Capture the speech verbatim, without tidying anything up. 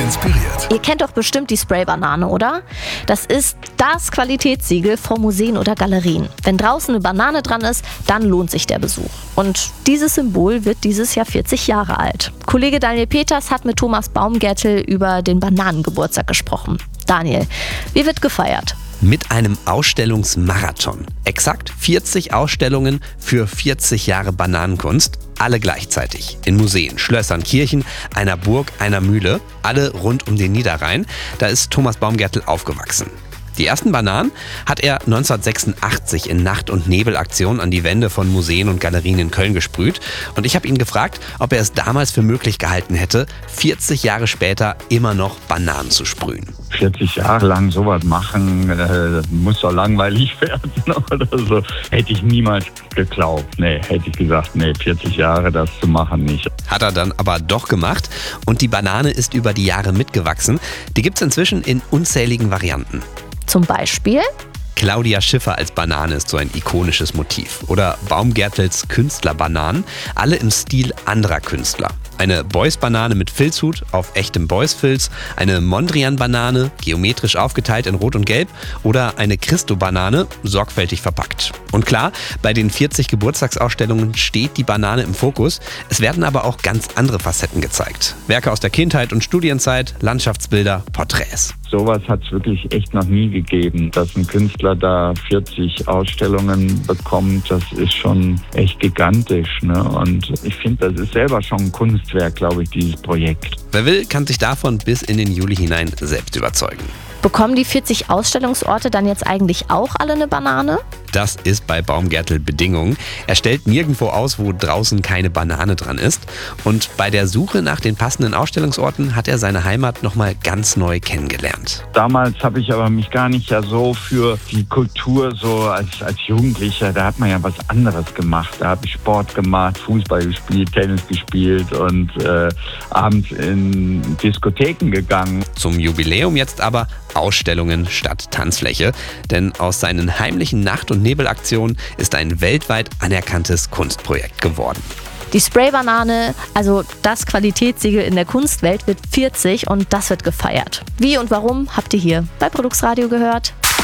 inspiriert. Ihr kennt doch bestimmt die Spray-Banane, oder? Das ist das Qualitätssiegel vor Museen oder Galerien. Wenn draußen eine Banane dran ist, dann lohnt sich der Besuch. Und dieses Symbol wird dieses Jahr vierzig Jahre alt. Kollege Daniel Peters hat mit Thomas Baumgärtel über den Bananengeburtstag gesprochen. Daniel, wie wird gefeiert? Mit einem Ausstellungsmarathon. Exakt vierzig Ausstellungen für vierzig Jahre Bananenkunst. Alle gleichzeitig. In Museen, Schlössern, Kirchen, einer Burg, einer Mühle. Alle rund um den Niederrhein. Da ist Thomas Baumgärtel aufgewachsen. Die ersten Bananen hat er neunzehnhundertsechsundachtzig in Nacht- und Nebelaktionen an die Wände von Museen und Galerien in Köln gesprüht. Und ich habe ihn gefragt, ob er es damals für möglich gehalten hätte, vierzig Jahre später immer noch Bananen zu sprühen. vierzig Jahre lang sowas machen, äh, muss doch langweilig werden oder so. Hätte ich niemals geglaubt. Nee, hätte ich gesagt, nee, vierzig Jahre das zu machen nicht. Hat er dann aber doch gemacht und die Banane ist über die Jahre mitgewachsen. Die gibt es inzwischen in unzähligen Varianten. Zum Beispiel? Claudia Schiffer als Banane ist so ein ikonisches Motiv. Oder Baumgärtels Künstlerbananen, alle im Stil anderer Künstler. Eine Beuys-Banane mit Filzhut auf echtem Beuys-Filz, eine Mondrian-Banane, geometrisch aufgeteilt in Rot und Gelb oder eine Christo-Banane, sorgfältig verpackt. Und klar, bei den vierzig Geburtstagsausstellungen steht die Banane im Fokus. Es werden aber auch ganz andere Facetten gezeigt. Werke aus der Kindheit und Studienzeit, Landschaftsbilder, Porträts. Sowas hat es wirklich echt noch nie gegeben. Dass ein Künstler da vierzig Ausstellungen bekommt, das ist schon echt gigantisch, ne? Und ich finde, das ist selber schon ein Kunstwerk, glaube ich, dieses Projekt. Wer will, kann sich davon bis in den Juli hinein selbst überzeugen. Bekommen die vierzig Ausstellungsorte dann jetzt eigentlich auch alle eine Banane? Das ist bei Baumgärtel Bedingung. Er stellt nirgendwo aus, wo draußen keine Banane dran ist. Und bei der Suche nach den passenden Ausstellungsorten hat er seine Heimat nochmal ganz neu kennengelernt. Damals habe ich aber mich gar nicht ja so für die Kultur so als, als Jugendlicher, da hat man ja was anderes gemacht. Da habe ich Sport gemacht, Fußball gespielt, Tennis gespielt und äh, abends in Diskotheken gegangen. Zum Jubiläum jetzt aber Ausstellungen statt Tanzfläche. Denn aus seinen heimlichen Nacht- und Nebelaktionen ist ein weltweit anerkanntes Kunstprojekt geworden. Die Spray-Banane, also das Qualitätssiegel in der Kunstwelt, wird vierzig und das wird gefeiert. Wie und warum, habt ihr hier bei Produx Radio gehört.